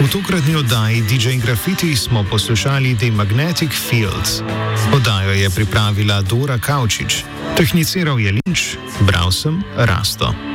V tokratni oddaji DJ Graffiti smo poslušali The Magnetic Fields. Oddajo je pripravila Dora Kavčič, tehniciral je Linč, bral sem Rasto.